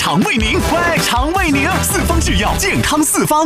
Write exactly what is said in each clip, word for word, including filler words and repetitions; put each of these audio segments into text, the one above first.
肠胃宁，喂，肠胃宁，四方制药，健康四方。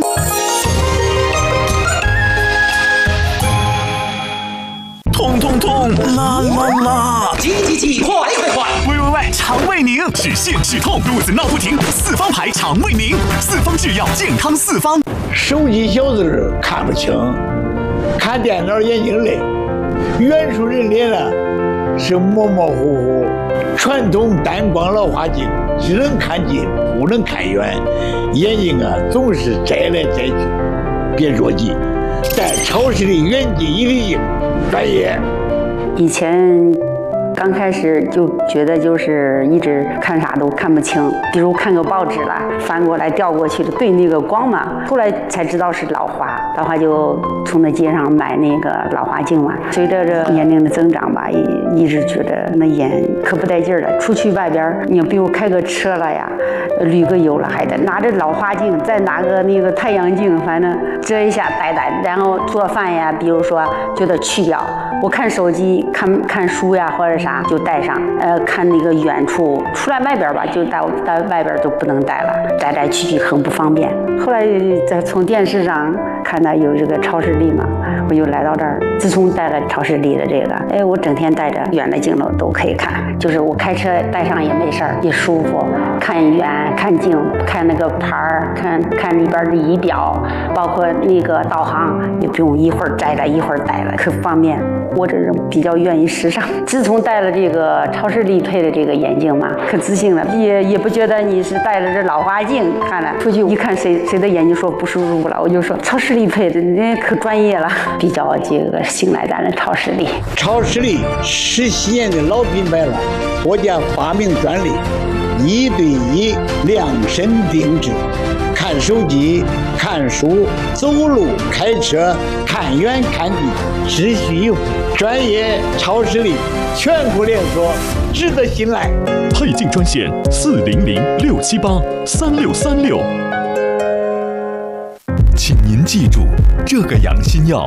痛痛痛，啦啦啦！ 急急急，快快快！ 喂喂喂，肠胃宁，止泻止痛，肚子闹不停，四方牌肠胃宁，四方制药，健康四方。 手机小字看不清，看电脑眼睛累，远处人脸呢是模模糊糊。传统单光老花镜只能看近，不能看远，眼睛啊总是摘来摘去。别着急，戴超视力远近一体镜，专业。 以前刚开始就觉得就是一直看啥都看不清，比如看个报纸了，翻过来调过去的，对那个光嘛。后来才知道是老花，老花就从那街上买那个老花镜嘛。随着这年龄的增长吧，也一直觉得那眼可不带劲儿了。出去外边，你比如开个车了呀，旅个游了，还得拿着老花镜，再拿个那个太阳镜，反正遮一下戴戴。然后做饭呀，比如说就得去掉。我看手机、看看书呀，或者啥就带上。呃，看那个远处出来外边吧，就到到外边就不能带了，带来去去很不方便。后来再从电视上看到有这个超视力嘛，我就来到这儿。自从带了超视力的这个，哎，我整天带着远的镜头都可以看，就是我开车带上也没事儿，也舒服。看远、看近、看那个牌儿，看看里边的仪表，包括那个导航，也不用一会儿摘了一会儿带了，可方便。我这人比较愿意时尚，自从戴了这个超视力配的这个眼镜嘛，可自信了，也也不觉得你是戴着这老花镜看了，出去一看谁谁的眼睛说不舒服了，我就说超视力配的，人家可专业了，比较这个信赖咱的超视力。 超视力十七年的老品牌了，国家发明专利，一对一量身定制。看手机、看书、走路、开车，看远看近，只需一副专业超视力，全国连锁，值得信赖。 配镜专线四零零六七八三六三六。请您记住，这个养心药